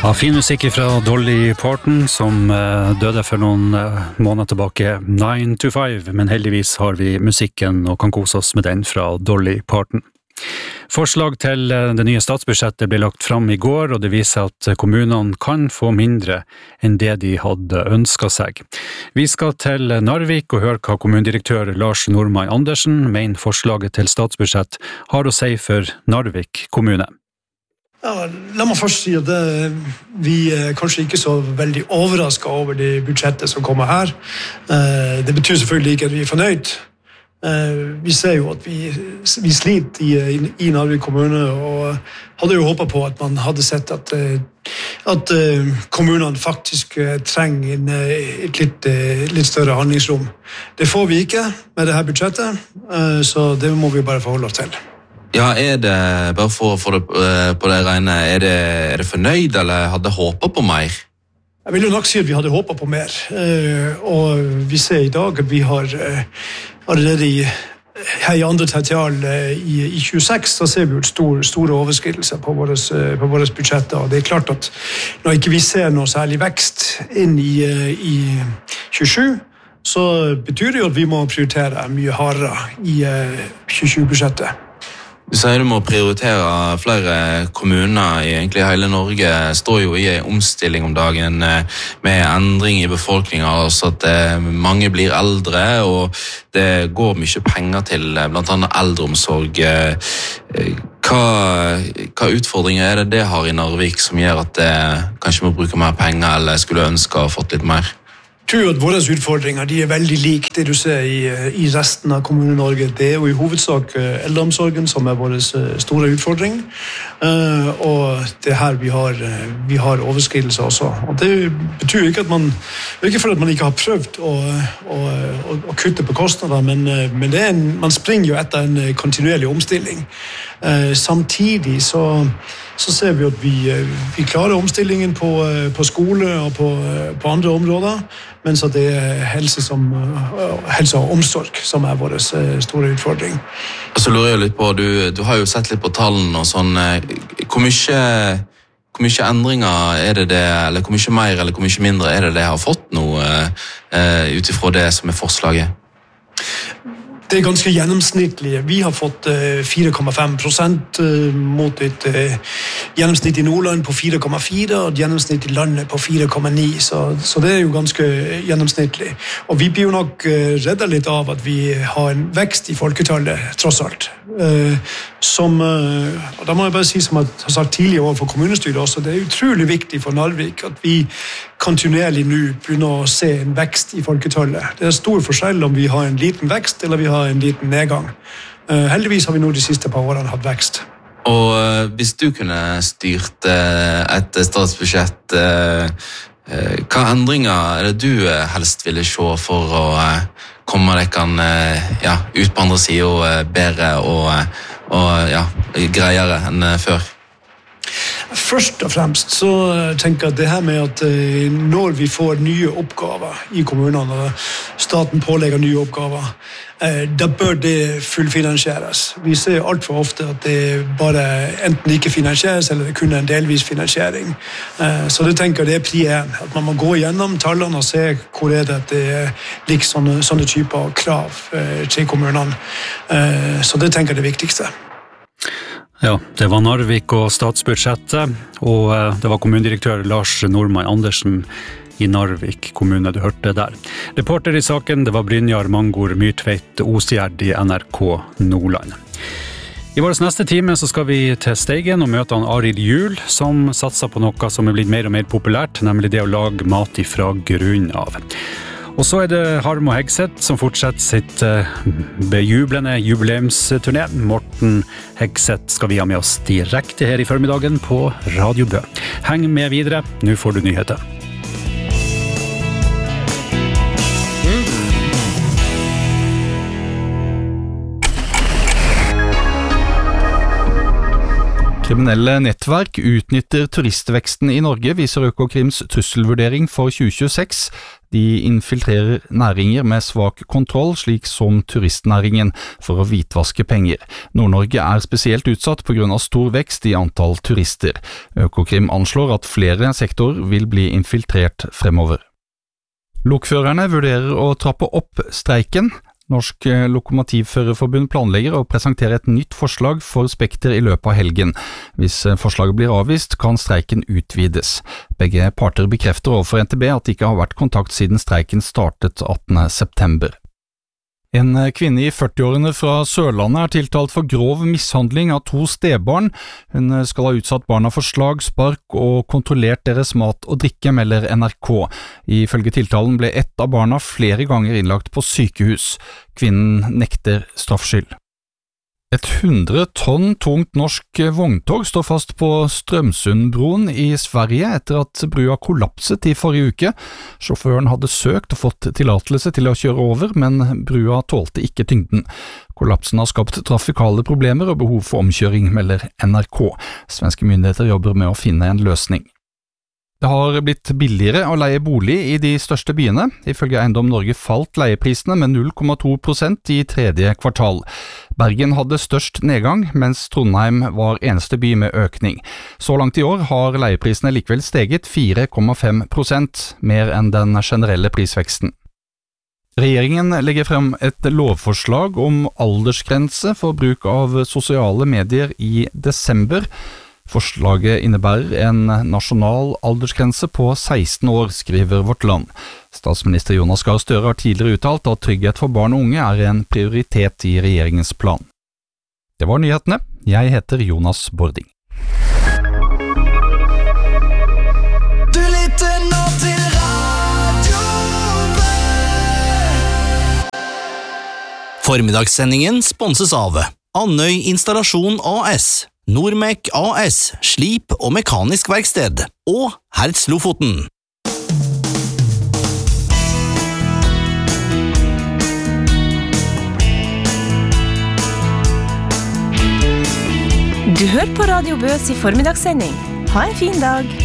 Ja, fin musikk fra Dolly Parton, som døde for noen måneder tilbake, 9 to 5, men heldigvis har vi musikken og kan kose oss med den fra Dolly Parton. Forslag til det nye statsbudsjettet ble lagt fram i går, og det viser at kommunene kan få mindre enn det de hadde ønsket seg. Vi skal til Narvik og høre hva kommunedirektør Lars Normann Andersen mener forslaget til statsbudsjett har å si for Narvik kommune. Ja, la meg først si at vi kanskje ikke så veldig overrasket over det budsjettet som kommer her. Det betyr selvfølgelig ikke at vi fornøyd. Vi ser jo at vi sliter i Narvik kommune, og hadde jo håpet på at man hadde sett at kommunene faktisk trenger et litt større handlingsrom. Det får vi ikke med dette budsjettet, så det må vi bare forholde oss til. Ja, det, bare for å få det på det rene, er det fornøyd, eller hadde håpet på mer? Jeg vil jo nok si at vi hadde håpet på mer, og vi ser i dag at vi har allerede her i andre tertial i 26, så ser vi jo store overskridelser på våre budsjetter, og det er klart at når ikke vi ser noe særlig vekst inn i 27, så betyr det jo at vi må prioritere mye hardere i 27-budsjettet. Du sier du må prioritere. Flere kommuner i egentlig hele Norge står jo i en omstilling om dagen med endring i befolkningen, altså at mange blir eldre, og det går mye penger til blant annet eldreomsorg. Hva utfordringer det har i Narvik som gjør at det kanskje må bruke mer penger, eller skulle ønske å ha fått litt mer? Jeg tror at våre utfordringer er veldig like det du ser i resten av Kommune-Norge. Det er jo i hovedsak eldreomsorgen som er vår store utfordring, og det er her vi har overskridelser også. Og det betyr ikke ikke for at man ikke har prøvd å kutte på kostnader, men man springer jo etter en kontinuerlig omstilling. Samtidig så ser vi at vi klarer omstillingen på skole og på andre områder, mens det er helse og omsorg som er vår store utfordring. Og så lurer jeg litt på, du har jo sett litt på tallene og sånn, hvor mye endringer det, eller hvor mye mer eller hvor mye mindre det har fått nå utifra det som er forslaget? Det er ganske gjennomsnittlig. Vi har fått 4,5% mot et gjennomsnitt i Nordland på 4,4, og et gjennomsnitt i landet på 4,9, så det er jo ganske gjennomsnittlig. Og vi blir jo nok reddet litt av at vi har en vekst i folketallet, tross alt. Og da må jeg bare si, som jeg har sagt tidligere overfor kommunestyret også, det er utrolig viktig for Narvik at vi kontinuerlig nå begynner å se en vekst i folketallet. Det er stor forskjell om vi har en liten vekst eller vi har en liten nedgang. Heldigvis har vi nå de siste par årene hatt vekst. Og hvis du kunne styrt et statsbudsjett, hva endringer det du helst ville se for å komme ut på andre siden bedre og greiere enn før? Først og fremst så tenker jeg at det her med at når vi får nye oppgaver i kommunene, og staten pålegger nye oppgaver, da bør det fullfinansieres. Vi ser alt for ofte at det bare enten ikke finansieres, eller det kun er en delvis finansiering. Så det tenker jeg det er pri 1, at man må gå gjennom tallene og se hvor det at det ligger sånne typer krav til kommunene. Så det tenker jeg det viktigste. Ja, det var Narvik og statsbudsjettet, og det var kommunedirektør Lars Normann Andersen i Narvik kommune du hørte der. Reporter i saken, det var Brynjar Mangor Myrtveit Osgjerd i NRK Nordland. I vår neste time så skal vi til Steigen og møte Arild Juhl, som satser på noe som er blitt mer og mer populært, nemlig det å lage mat ifra grunn av. Og så er det Harm og Hegseth som fortsetter sitt bejublende jubileumsturné. Morten Hegseth skal vi ha med oss direkte her i formiddagen på Radio Bø. Heng med videre, nå får du nyheter. Kriminelle nettverk utnytter turistveksten i Norge, viser Økokrims trusselvurdering for 2026. De infiltrerer næringer med svak kontroll, slik som turistnæringen, for å hvitvaske penger. Nord-Norge spesielt utsatt på grunn av stor vekst i antall turister. Økokrim anslår at flere sektorer vil bli infiltrert fremover. Lokførerne vurderer å trappe opp streiken. Norsk Lokomotivførerforbund planlegger å presentere et nytt forslag for Spekter i løpet av helgen. Hvis forslaget blir avvist, kan streiken utvides. Begge parter bekrefter overfor NTB at det ikke har vært kontakt siden streiken startet 18. september. En kvinne i 40-årene fra Sørlandet tiltalt for grov mishandling av 2 stebarn. Hun skal ha utsatt barna for slag, spark og kontrollert deres mat og drikke, melder NRK. Ifølge tiltalen ble ett av barna flere ganger innlagt på sykehus. Kvinnen nekter straffskyld. Et 100 tonn tungt norsk vogntog står fast på Strømsundbroen i Sverige etter at brua kollapset i forrige uke. Sjåføren hadde søkt og fått tillatelse til å kjøre over, men brua tålte ikke tyngden. Kollapsen har skapt trafikale problemer og behov for omkjøring, melder NRK. Svenske myndigheter jobber med å finne en løsning. Det har blitt billigere å leie bolig i de største byene. Ifølge Eiendom Norge falt leieprisene med 0,2% i tredje kvartal. Bergen hadde størst nedgang, mens Trondheim var eneste by med økning. Så langt i år har leieprisene likevel steget 4,5%, mer enn den generelle prisveksten. Regjeringen legger frem et lovforslag om aldersgrense for bruk av sosiale medier i desember. Forslaget innebærer en nasjonal aldersgrense på 16 år, skriver Vårt Land. Statsminister Jonas Gahr Støre har tidligere uttalt at trygghet for barn og unge en prioritet i regjeringens plan. Det var nyhetene. Jeg heter Jonas Bording. Du lytter nå til Radio Formidagssendingen sponses av Andøy Installasjon AS, Nordmek AS, Slip og Mekanisk Verksted og Hertz Lofoten. Du hører på Radio Bøs i formiddagssending. Ha en fin dag.